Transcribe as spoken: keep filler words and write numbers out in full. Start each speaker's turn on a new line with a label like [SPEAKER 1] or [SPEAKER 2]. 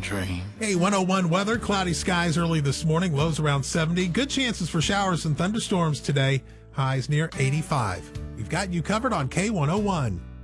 [SPEAKER 1] dream.
[SPEAKER 2] Hey, one oh one weather, cloudy skies early this morning, lows around seventy. Good chances for showers and thunderstorms today, highs near eighty-five. We've got you covered on K one oh one.